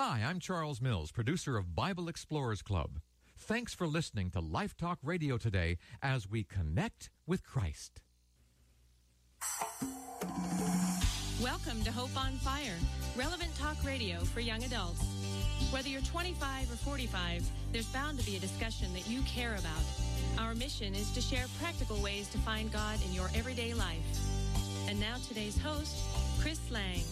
Hi, I'm Charles Mills, producer of Bible Explorers Club. Thanks for listening to Life Talk Radio today as we connect with Christ. Welcome to Hope on Fire, relevant talk radio for young adults. Whether you're 25 or 45, there's bound to be a discussion that you care about. Our mission is to share practical ways to find God in your everyday life. And now today's host, Chris Lang.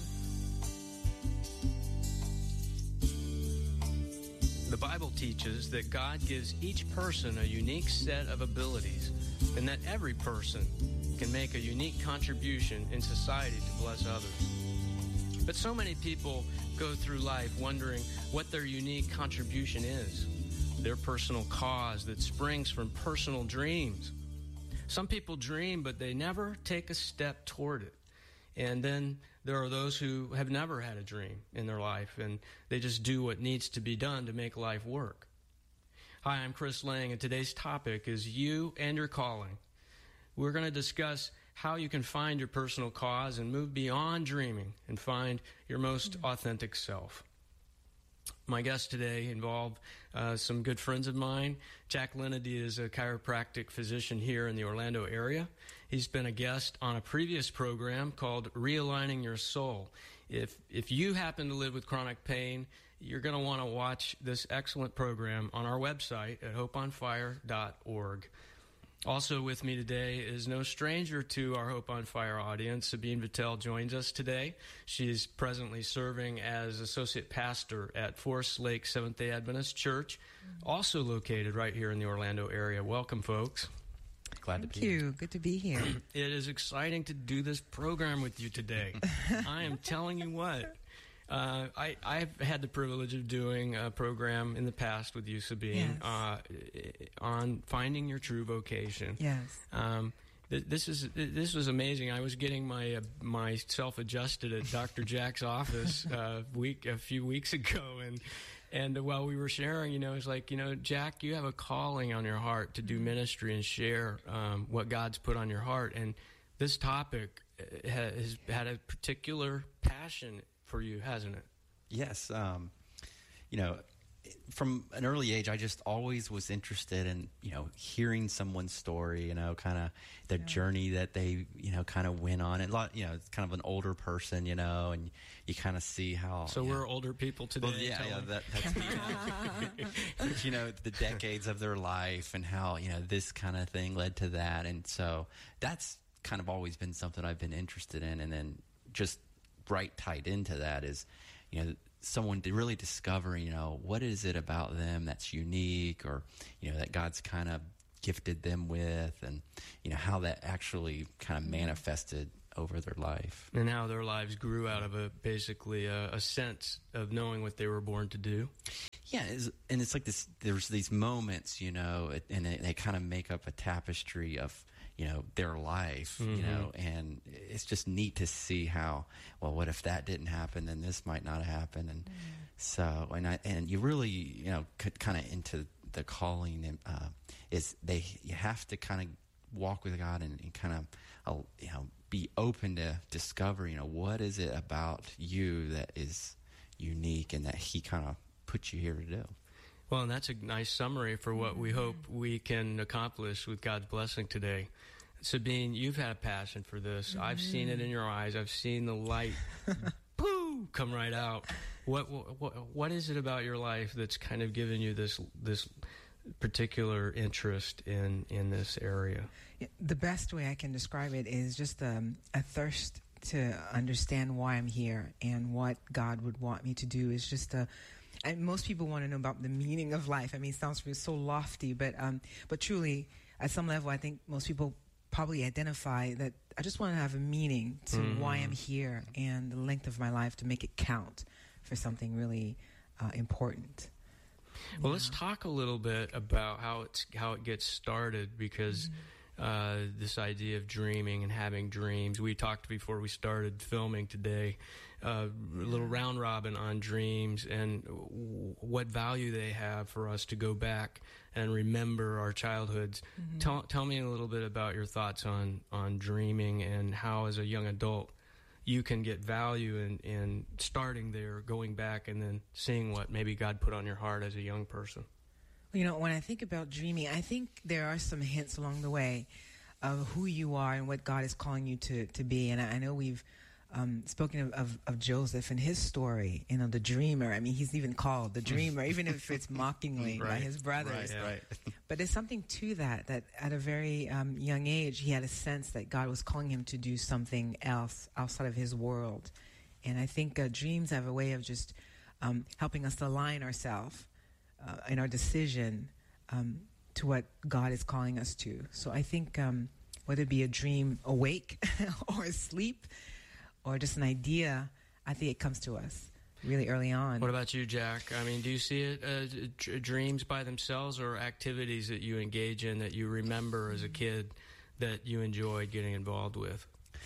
The Bible teaches that God gives each person a unique set of abilities and that every person can make a unique contribution in society to bless others. But so many people go through life wondering what their unique contribution is, their personal cause that springs from personal dreams. Some people dream, but they never take a step toward it. And then there are those who have never had a dream in their life, and they just do what needs to be done to make life work. Hi, I'm Chris Lang, and today's topic is You and Your Calling. We're going to discuss how you can find your personal cause and move beyond dreaming and find your most authentic self. My guests today involve some good friends of mine. Jack Lenedy is a chiropractic physician here in the Orlando area. He's been a guest on a previous program called Realigning Your Soul. If you happen to live with chronic pain, you're going to want to watch this excellent program on our website at hopeonfire.org. Also with me today is no stranger to our Hope on Fire audience. Sabine Vattel joins us today. She's presently serving as associate pastor at Forest Lake Seventh-day Adventist Church, also located right here in the Orlando area. Welcome, folks. Glad to be here. Thank you. Good to be here. It is exciting to do this program with you today. I am telling you what. I've had the privilege of doing a program in the past with you, Sabine, yes, on finding your true vocation. Yes. This was amazing. I was getting myself adjusted at Dr. Jack's office a few weeks ago, and while we were sharing, it's like, Jack, you have a calling on your heart to do ministry and share what God's put on your heart, and this topic has had a particular passion for you, hasn't it? Yes. From an early age, I just always was interested in, hearing someone's story, kind of their journey that they, kind of went on. And it's kind of an older person, and you kind of see how. So we're older people today. Well, that's me. The decades of their life and how, this kind of thing led to that. And so that's kind of always been something I've been interested in. And then just right tied into that is, someone really discovering, what is it about them that's unique, or, that God's kind of gifted them with, and, how that actually kind of manifested over their life. And how their lives grew out of basically a sense of knowing what they were born to do. Yeah, and it's like this. There's these moments, and they kind of make up a tapestry of, their life, and it's just neat to see how, well, what if that didn't happen, then this might not happen, and so, and you really, kind of into the calling, you have to kind of walk with God and kind of, be open to discover, what is it about you that is unique and that He kind of put you here to do. Well, and that's a nice summary for what we hope we can accomplish with God's blessing today. Sabine, you've had a passion for this. I've seen it in your eyes. I've seen the light come right out. What is it about your life that's kind of given you this particular interest in this area? The best way I can describe it is just a thirst to understand why I'm here and what God would want me to do. Is just and most people want to know about the meaning of life. I mean, it sounds so lofty, but truly, at some level, I think most people probably identify that I just want to have a meaning to why I'm here and the length of my life to make it count for something really important. Well, let's talk a little bit about how it gets started, because this idea of dreaming and having dreams. We talked before we started filming today, a little round robin on dreams and what value they have for us to go back and remember our childhoods. Tell me a little bit about your thoughts on dreaming and how, as a young adult, you can get value in starting there, going back, and then seeing what maybe God put on your heart as a young person. You know, when I think about dreaming, I think there are some hints along the way of who you are and what God is calling you to be. And I know we've spoken of Joseph and his story, you know, the dreamer. I mean, he's even called the dreamer, even if it's mockingly by his brothers. Right. But there's something to that at a very young age, he had a sense that God was calling him to do something else outside of his world. And I think dreams have a way of just helping us to align ourselves in our decision to what God is calling us to. So I think whether it be a dream awake or asleep or just an idea, I think it comes to us really early on. What about you, Jack? I mean, do you see it as dreams by themselves or activities that you engage in that you remember as a kid that you enjoyed getting involved with?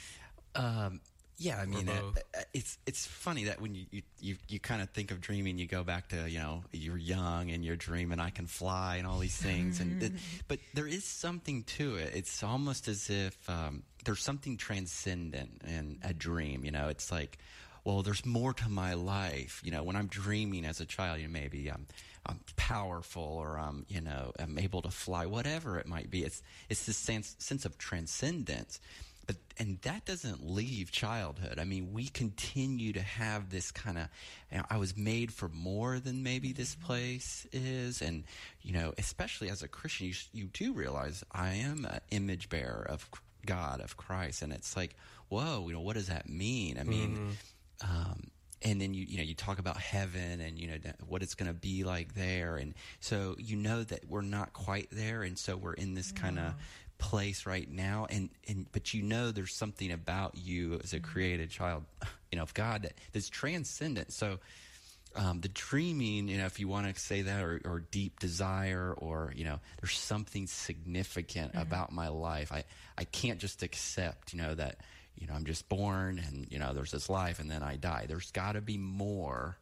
Yeah, I mean, it's funny that when you kind of think of dreaming, you go back to, you know, you're young and you're dreaming I can fly and all these things, but there is something to it. It's almost as if there's something transcendent in a dream. You know, it's like, well, there's more to my life. You know, when I'm dreaming as a child, you know, maybe I'm powerful or I'm able to fly, whatever it might be. It's this sense of transcendence. And that doesn't leave childhood. I mean, we continue to have this kind of, you know, I was made for more than maybe this place is. And, you know, especially as a Christian, you do realize I am an image bearer of God, of Christ. And it's like, whoa, you know, what does that mean? I mean, and then, you talk about heaven and, you know, what it's going to be like there. And so, you know, that we're not quite there. And so we're in this kind of place right now, but you know there's something about you as a created child, you know, of God that's transcendent. So the dreaming, you know, if you want to say that, or deep desire, or, you know, there's something significant about my life. I can't just accept, you know, that, you know, I'm just born and, you know, there's this life and then I die. There's got to be more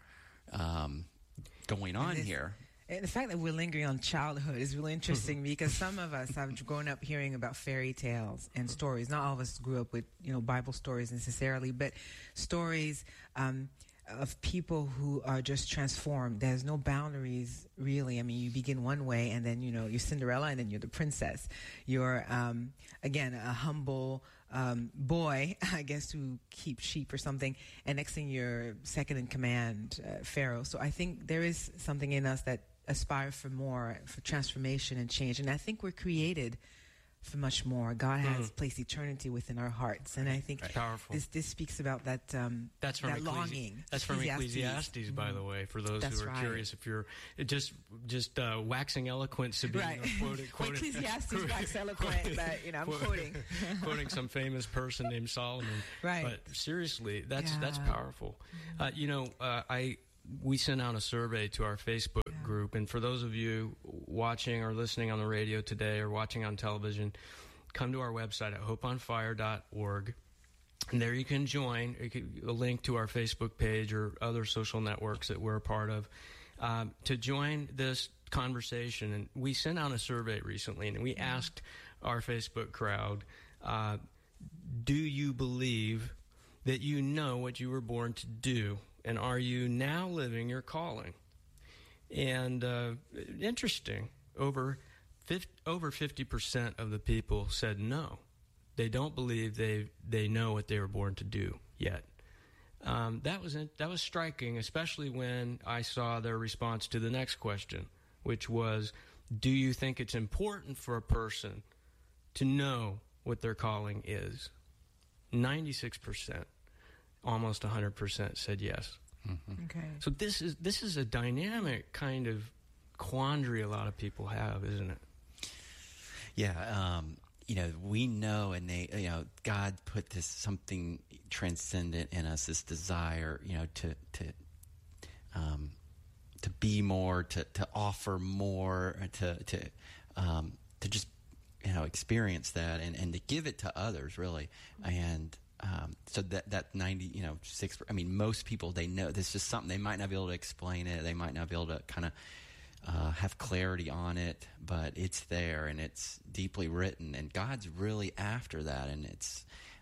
going on here. And the fact that we're lingering on childhood is really interesting because some of us have grown up hearing about fairy tales and stories. Not all of us grew up with, you know, Bible stories necessarily, but stories of people who are just transformed. There's no boundaries, really. I mean, you begin one way and then, you know, you're Cinderella and then you're the princess. You're, again, a humble boy, I guess, who keeps sheep or something. And next thing you're second in command, Pharaoh. So I think there is something in us that aspire for more, for transformation and change. And I think we're created for much more. God has placed eternity within our hearts. And I think this speaks about that, that longing. That's from Ecclesiastes, by the way, for those who are curious. If you're just waxing eloquent, Sabine, or quoting Ecclesiastes wax eloquent, but, you know, I'm quoting some famous person named Solomon. Right. But seriously, that's powerful. You know, we sent out a survey to our Facebook group, and for those of you watching or listening on the radio today or watching on television, come to our website at hopeonfire.org, and there you can join. A link to our Facebook page or other social networks that we're a part of to join this conversation. And we sent out a survey recently, and we asked our Facebook crowd, do you believe that you know what you were born to do? And are you now living your calling? And interesting, over 50% of the people said no. They don't believe they know what they were born to do yet. That was striking, especially when I saw their response to the next question, which was, do you think it's important for a person to know what their calling is? 96%. Almost 100% said yes. Mm-hmm. Okay. So this is a dynamic kind of quandary a lot of people have, isn't it? Yeah. You know, we know, and God put this something transcendent in us, this desire, you know, to be more, to offer more, to just, you know, experience that and to give it to others, really, and. So that 96, I mean, most people, they know this is something, they might not be able to explain it. They might not be able to kind of have clarity on it, but it's there and it's deeply written, and God's really after that. And it's,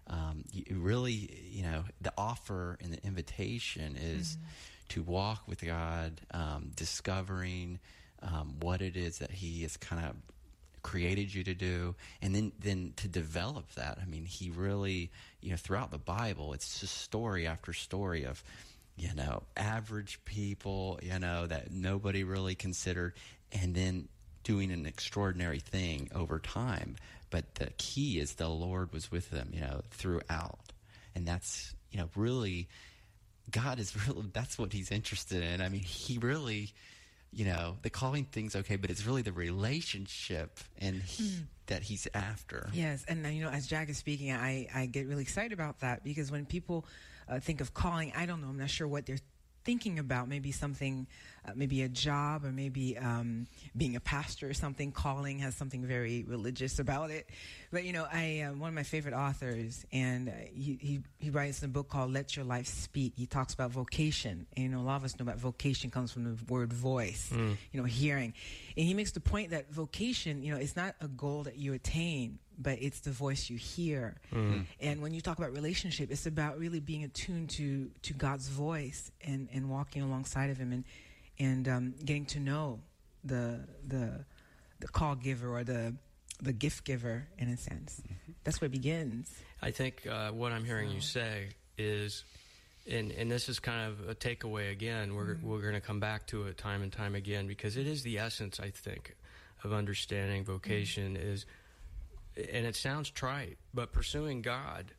really, the offer and the invitation is to walk with God, discovering what it is that He has kind of created you to do, and then to develop that. I mean, He really, throughout the Bible, it's just story after story of, average people, that nobody really considered, and then doing an extraordinary thing over time. But the key is the Lord was with them, throughout. And that's, really, God is really, that's what He's interested in. I mean, He really, the calling thing's okay, but it's really the relationship and that He's after. Yes, and as Jack is speaking, I get really excited about that, because when people think of calling, I don't know, I'm not sure what they're thinking about. Maybe something, maybe a job, or maybe being a pastor or something. Calling has something very religious about it. But I one of my favorite authors, and he writes in a book called "Let Your Life Speak." He talks about vocation, and a lot of us know that vocation comes from the word voice, hearing. And he makes the point that vocation, it's not a goal that you attain, but it's the voice you hear. And when you talk about relationship, it's about really being attuned to God's voice and walking alongside of Him and getting to know the call giver, or the gift giver, in a sense. That's where it begins. I think what I'm hearing you say is, and this is kind of a takeaway again, we're going to come back to it time and time again, because it is the essence, I think, of understanding vocation is, and it sounds trite, but pursuing God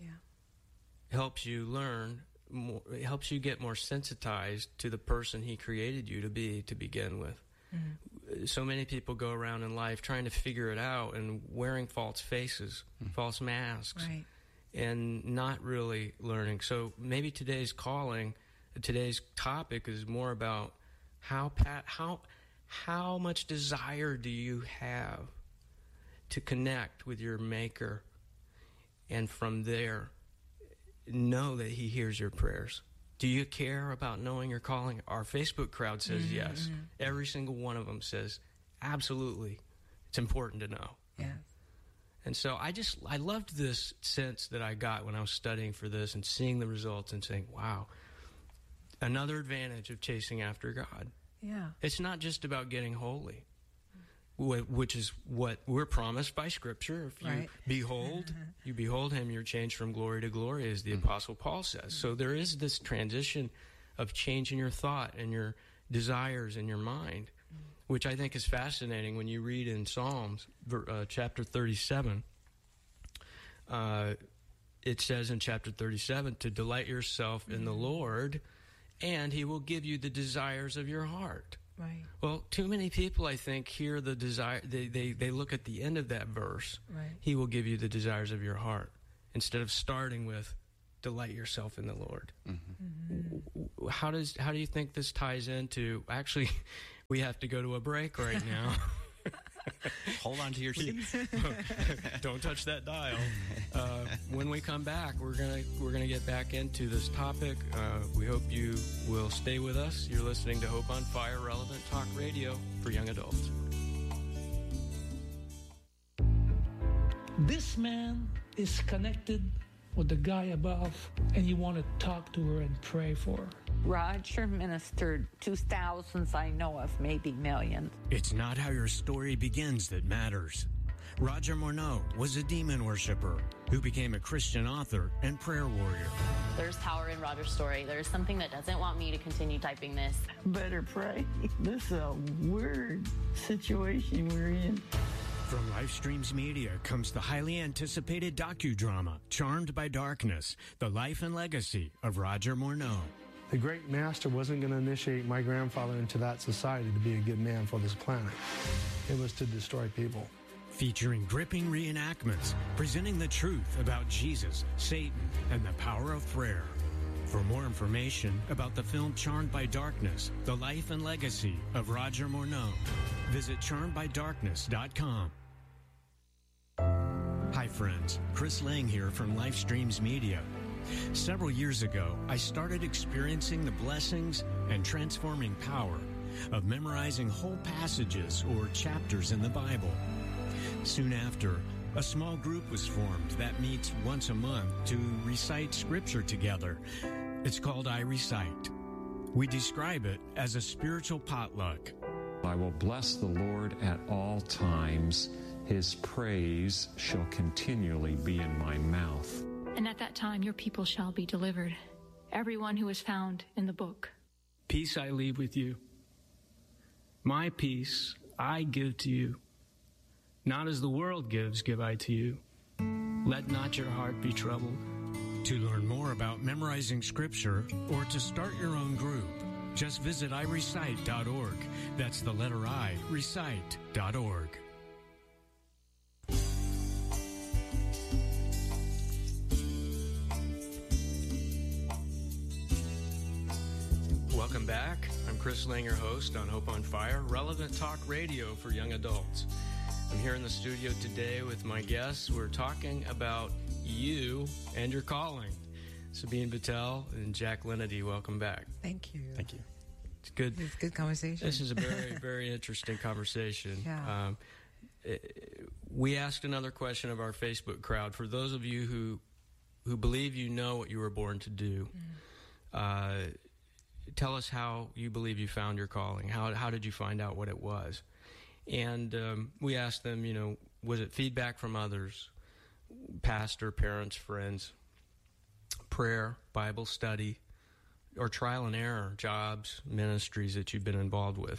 helps you learn more, it helps you get more sensitized to the person He created you to be to begin with. So many people go around in life trying to figure it out and wearing false faces, false masks, and not really learning. So maybe today's topic is more about how much desire do you have to connect with your Maker, and from there, know that He hears your prayers. Do you care about knowing your calling? Our Facebook crowd says yes. Every single one of them says, absolutely, it's important to know. Yeah. And so I loved this sense that I got when I was studying for this and seeing the results and saying, wow, another advantage of chasing after God. Yeah. It's not just about getting holy, which is what we're promised by Scripture. If you behold Him, you're changed from glory to glory, as the Apostle Paul says. So there is this transition of changing your thought and your desires in your mind, which I think is fascinating when you read in Psalms chapter 37. It says in chapter 37 to delight yourself in the Lord, and He will give you the desires of your heart. Right. Well, too many people, I think, hear the desire. They look at the end of that verse. Right. He will give you the desires of your heart, instead of starting with delight yourself in the Lord. How do you think this ties into? Actually, we have to go to a break right now. Hold on to your seat. Don't touch that dial. When we come back, we're gonna get back into this topic. We hope you will stay with us. You're listening to Hope on Fire, relevant talk radio for young adults. This man is connected with the guy above, and you want to talk to her and pray for her. Roger ministered to thousands I know of, maybe millions. It's not how your story begins that matters. Roger Morneau was a demon worshiper who became a Christian author and prayer warrior. There's power in Roger's story. There's something that doesn't want me to continue typing this. Better pray. This is a weird situation we're in. From Lifestreams Media comes the highly anticipated docudrama, Charmed by Darkness, the life and legacy of Roger Morneau. The great master wasn't going to initiate my grandfather into that society to be a good man for this planet. It was to destroy people. Featuring gripping reenactments, presenting the truth about Jesus, Satan, and the power of prayer. For more information about the film Charmed by Darkness, the life and legacy of Roger Morneau, visit charmedbydarkness.com. Hi friends, Chris Lang here from Lifestreams Media. Several years ago, I started experiencing the blessings and transforming power of memorizing whole passages or chapters in the Bible. Soon after, a small group was formed that meets once a month to recite Scripture together. It's called I Recite. We describe it as a spiritual potluck. I will bless the Lord at all times. His praise shall continually be in my mouth. And at that time your people shall be delivered, everyone who is found in the book. Peace I leave with you. My peace I give to you. Not as the world gives, give I to you. Let not your heart be troubled. To learn more about memorizing Scripture or to start your own group, just visit irecite.org. That's the letter I, recite.org. Welcome back. I'm Chris Lang, your host on Hope on Fire, relevant talk radio for young adults. I'm here in the studio today with my guests. We're talking about you and your calling. Sabine Battelle and Jack Lenedy, welcome back. Thank you. Thank you. It's good. It's a good conversation. This is a very, very interesting conversation. Yeah. We asked another question of our Facebook crowd. For those of you who believe you know what you were born to do, tell us how you believe you found your calling. How did you find out what it was? And we asked them, was it feedback from others, pastor, parents, friends, prayer, Bible study, or trial and error, jobs, ministries that you've been involved with?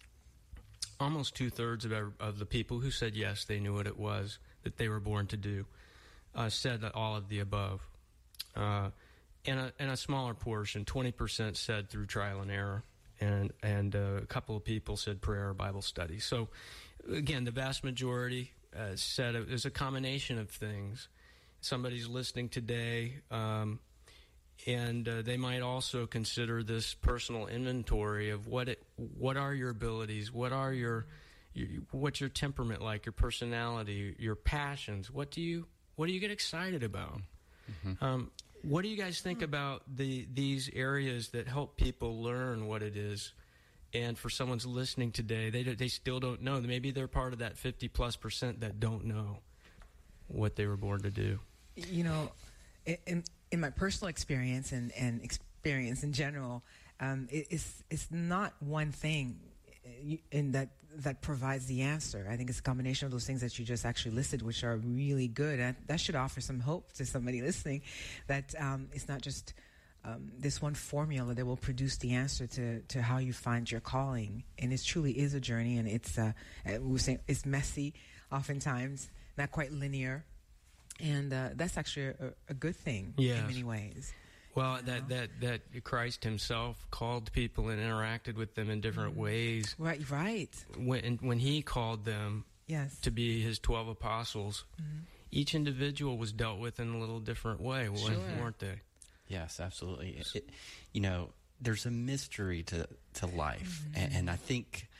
Almost 2/3 of the people who said yes, they knew what it was that they were born to do, said that all of the above. And a smaller portion, 20%, said through trial and error. And a couple of people said prayer or Bible study. So, again, the vast majority said it was a combination of things. Somebody's listening today, and they might also consider this personal inventory of what are your abilities, what's your temperament like, your personality, your passions. What do you get excited about? Mm-hmm. What do you guys think about these areas that help people learn what it is? And for someone's listening today, they still don't know. Maybe they're part of that 50+% that don't know what they were born to do. In my personal experience and experience in general, it's not one thing in that provides the answer. I think it's a combination of those things that you just actually listed, which are really good. And that should offer some hope to somebody listening, that it's not just this one formula that will produce the answer to how you find your calling. And it truly is a journey, and it's messy oftentimes, not quite linear. And that's actually a good thing in many ways. Well, that Christ himself called people and interacted with them in different ways. Right. When he called them to be his 12 apostles, each individual was dealt with in a little different way, weren't they? Yes, absolutely. There's a mystery to life, and I think